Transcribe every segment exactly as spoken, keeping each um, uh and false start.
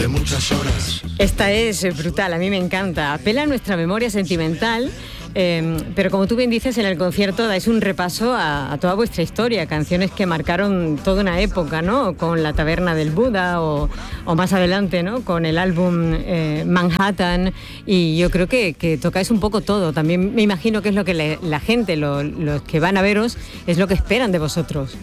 de muchas horas. Esta es brutal, a mí me encanta. Apela a nuestra memoria sentimental, eh, pero como tú bien dices, en el concierto dais un repaso a, a toda vuestra historia, canciones que marcaron toda una época, ¿no? Con La Taberna del Buda o, o más adelante, ¿no? Con el álbum eh, Manhattan, y yo creo que, que tocáis un poco todo. También me imagino que es lo que le, la gente, lo, los que van a veros, es lo que esperan de vosotros.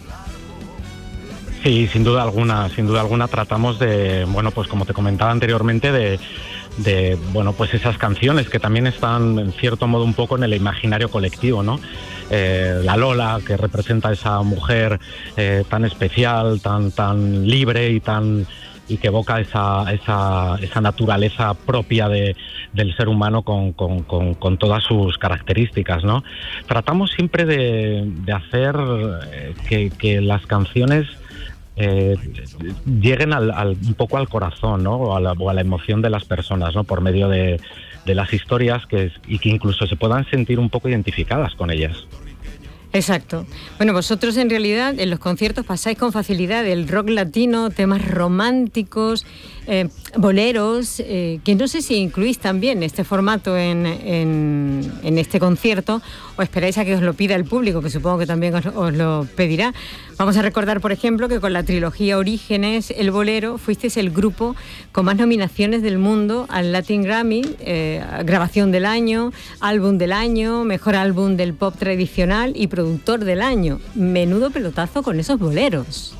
Sí, sin duda alguna, sin duda alguna tratamos de, bueno, pues como te comentaba anteriormente, de, de, bueno, pues esas canciones que también están en cierto modo un poco en el imaginario colectivo, ¿no? Eh, la Lola, que representa a esa mujer eh, tan especial, tan, tan libre y tan y que evoca esa, esa, esa naturaleza propia de, del ser humano con, con, con, con todas sus características, ¿no? Tratamos siempre de, de hacer eh, que, que las canciones Eh, lleguen al, al, un poco al corazón, ¿no? O a la, o a la emoción de las personas, ¿no? Por medio de, de las historias que, y que incluso se puedan sentir un poco identificadas con ellas. Exacto. Bueno, vosotros en realidad en los conciertos pasáis con facilidad el rock latino, temas románticos, eh, boleros, eh, que no sé si incluís también este formato en, en, en este concierto o esperáis a que os lo pida el público, que supongo que también os, os lo pedirá. Vamos a recordar, por ejemplo, que con la trilogía Orígenes, el bolero, fuisteis el grupo con más nominaciones del mundo al Latin Grammy, eh, grabación del año, álbum del año, mejor álbum del pop tradicional y productor del año. Menudo pelotazo con esos boleros.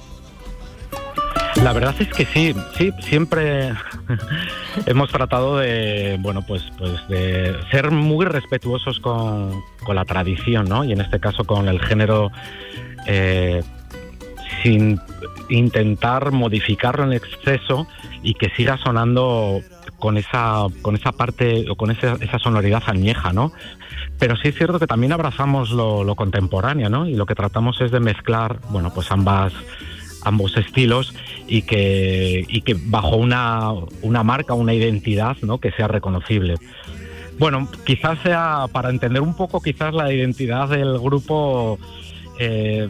La verdad es que sí, sí, siempre hemos tratado de, bueno, pues, pues de ser muy respetuosos con, con la tradición, ¿no? Y en este caso con el género, eh, sin intentar modificarlo en exceso y que siga sonando con esa, con esa parte o con esa, esa sonoridad añeja, ¿no? Pero sí es cierto que también abrazamos lo, lo contemporáneo, ¿no? Y lo que tratamos es de mezclar, bueno, pues ambas ambos estilos y que y que bajo una una marca, una identidad, ¿no? Que sea reconocible. Bueno, quizás sea para entender un poco quizás la identidad del grupo, eh,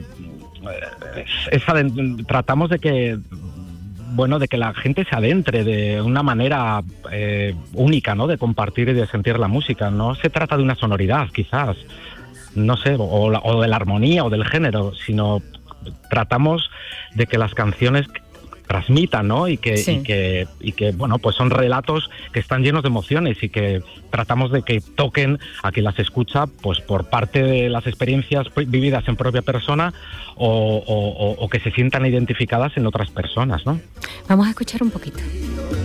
esa de, tratamos de que bueno de que la gente se adentre de una manera eh, única, ¿no? De compartir y de sentir la música. No se trata de una sonoridad, quizás, no sé, o, la, o de la armonía o del género, sino tratamos de que las canciones transmitan, ¿no? Y que, sí. y que y que bueno, pues son relatos que están llenos de emociones y que tratamos de que toquen a quien las escucha, pues por parte de las experiencias vividas en propia persona o, o, o que se sientan identificadas en otras personas, ¿no? Vamos a escuchar un poquito.